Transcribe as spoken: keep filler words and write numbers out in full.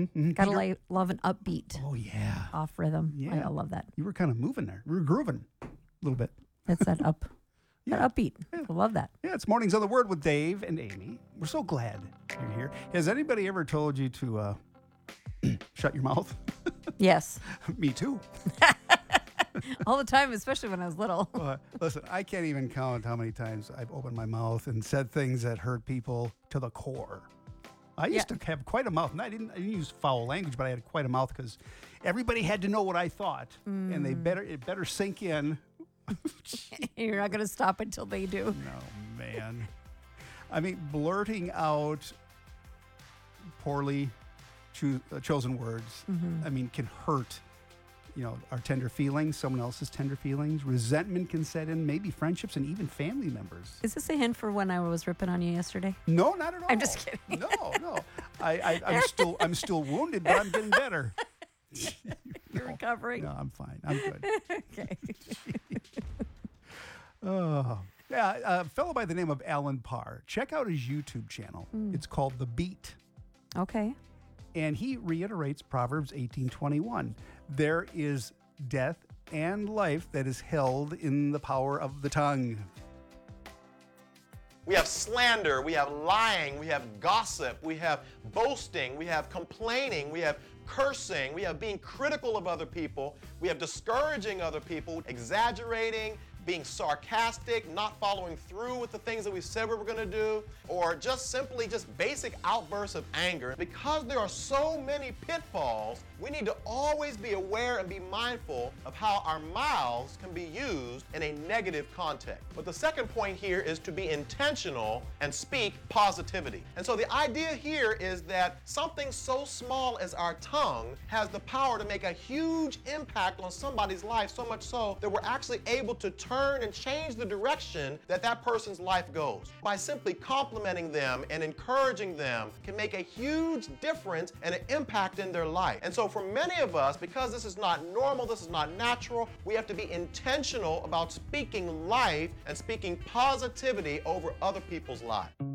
Mm-hmm, mm-hmm. Gotta like, love an upbeat. Oh, yeah. Off rhythm. Yeah. I, I love that. You were kind of moving there. We were grooving a little bit. It's that up, Yeah. that upbeat. Yeah. I love that. Yeah, it's Mornings on the Word with Dave and Amy. We're so glad you're here. Has anybody ever told you to uh, shut your mouth? Yes. Me too. All the time, especially when I was little. Uh, listen, I can't even count how many times I've opened my mouth and said things that hurt people to the core. I used Yeah. to have quite a mouth, and I didn't, I didn't use foul language, but I had quite a mouth because everybody had to know what I thought, mm. and they better it better sink in. You're not going to stop until they do. No, man. I mean, blurting out poorly cho- uh, chosen words, mm-hmm. I mean, can hurt. You know, our tender feelings, someone else's tender feelings. Resentment can set in, maybe friendships and even family members. Is this a hint for when I was ripping on you yesterday? No, not at all. I'm just kidding. No, no. I, I, I'm still, I'm still wounded, but I'm getting better. You're no, recovering. No, I'm fine. I'm good. Okay. Oh, yeah. A fellow by the name of Alan Parr. Check out his YouTube channel. Mm. It's called The Beat. Okay. And he reiterates Proverbs eighteen twenty-one. There is death and life that is held in the power of the tongue. We have slander, we have lying, we have gossip, we have boasting, we have complaining, we have cursing, we have being critical of other people, we have discouraging other people, exaggerating, being sarcastic, not following through with the things that we said we were going to do, or just simply just basic outbursts of anger. Because there are so many pitfalls, we need to always be aware and be mindful of how our mouths can be used in a negative context. But the second point here is to be intentional and speak positivity. And so the idea here is that something so small as our tongue has the power to make a huge impact on somebody's life, so much so that we're actually able to turn and change the direction that that person's life goes. By simply complimenting them and encouraging them can make a huge difference and an impact in their life. And so for many of us, because this is not normal, this is not natural, we have to be intentional about speaking life and speaking positivity over other people's lives.